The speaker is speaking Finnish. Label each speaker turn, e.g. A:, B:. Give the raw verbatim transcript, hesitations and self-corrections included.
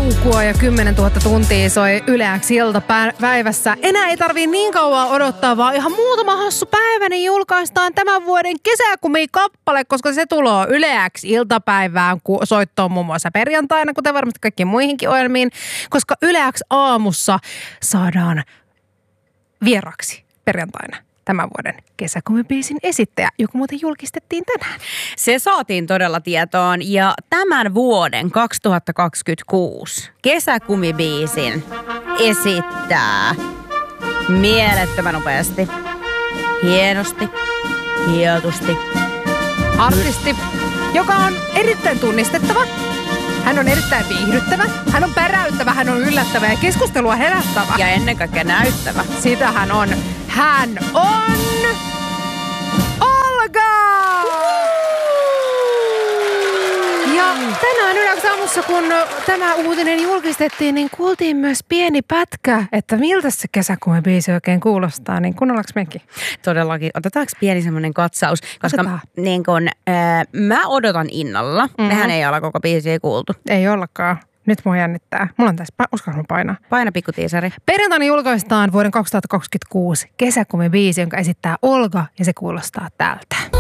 A: paukua ja kymmenen tuhatta tuntia soi Yle X iltapäivässä. Enää ei tarvii niin kauan odottaa, vaan ihan muutama hassu päivä, niin julkaistaan tämän vuoden kesäkumikappale, koska se tulee Yle X iltapäivään soittoon muun muassa perjantaina, kuten varmasti kaikkiin muihinkin ohjelmiin, koska Yle X aamussa saadaan vieraksi perjantaina tämän vuoden kesäkumibiisin esittäjä, joka muuten julkistettiin tänään.
B: Se saatiin todella tietoon ja tämän vuoden kaksituhattakaksikymmentäkuusi kesäkumibiisin esittää mielettömän nopeasti, hienosti, hiotusti
A: artisti, joka on erittäin tunnistettava. Hän on erittäin viihdyttävä, hän on päräyttävä, hän on yllättävä ja keskustelua herättävä.
B: Ja ennen kaikkea näyttävä.
A: Sitä hän on. Hän on Olga! Ja tänään Yle X aamussa, kun tämä uutinen julkistettiin, niin kuultiin myös pieni pätkä, että miltä se kesäkumibiisi oikein kuulostaa. Niin kuunnellaanko mekin?
B: Todellakin. Otetaanko pieni semmoinen katsaus? Koska niin kun, äh, mä odotan innolla. Mm-hmm. Mehän ei olla koko biisiä kuultu.
A: Ei ollakaan. Nyt mua jännittää. Mulla on tässä, uskallanko mä painaa?
B: Paina pikku tiisari.
A: Perjantaina julkaistaan vuoden kaksituhattakaksikymmentäkuusi kesäkumibiisi, jonka esittää Olga, ja se kuulostaa tältä.